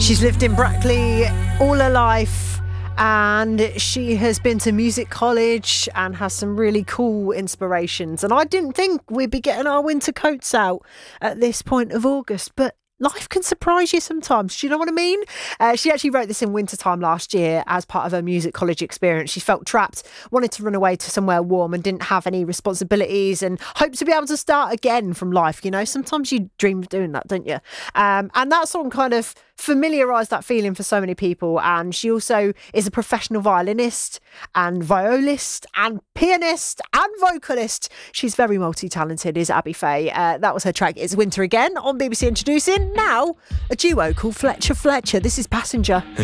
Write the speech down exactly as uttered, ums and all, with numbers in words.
She's lived in Brackley all her life, and she has been to music college and has some really cool inspirations. And I didn't think we'd be getting our winter coats out at this point of August, but life can surprise you sometimes. Do you know what I mean? Uh, she actually wrote this in wintertime last year as part of her music college experience. She felt trapped, wanted to run away to somewhere warm and didn't have any responsibilities and hoped to be able to start again from life. You know, sometimes you dream of doing that, don't you? Um, and that song kind of familiarised that feeling for so many people. And she also is a professional violinist and violist and pianist and vocalist. She's very multi-talented, is Abby Faye. Uh, that was her track It's Winter Again on B B C Introducing. Now, a duo called Fletcher Fletcher. This is Passenger. And